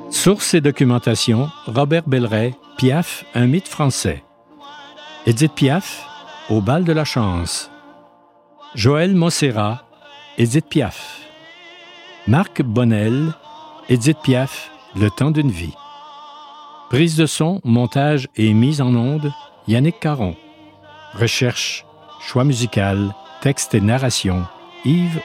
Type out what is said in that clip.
Sources et documentation, Robert Belleret, Piaf, un mythe français. Édith Piaf, Au bal de la chance. Joël Mossera, Édith Piaf. Marc Bonnel, Édith Piaf, Le temps d'une vie. Prise de son, montage et mise en onde, Yannick Caron. Recherche, choix musical, texte et narration, Yves